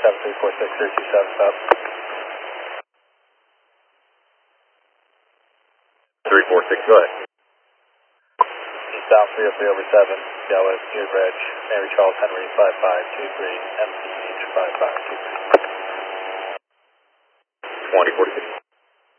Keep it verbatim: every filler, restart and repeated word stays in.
seven three four six three two seven stop. three four six, go ahead. Eastbound three oh three over seven, Dallas, Gear Bridge, Mary Charles Henry five five two three, M C H five five two three. twenty forty-six.